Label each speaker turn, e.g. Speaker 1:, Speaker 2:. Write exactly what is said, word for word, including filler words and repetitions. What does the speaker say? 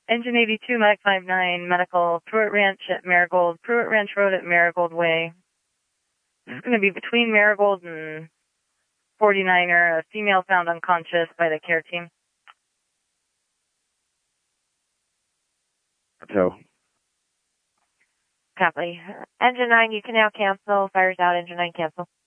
Speaker 1: Engine eighty-two, Mach five nine, medical, Pruitt Ranch at Marigold, Pruitt Ranch Road at Marigold Way. This is going to be between Marigold and forty-niner, a female found unconscious by the care team.
Speaker 2: So.
Speaker 3: Copy. Engine nine, you can now cancel. Fire's out. Engine nine, cancel.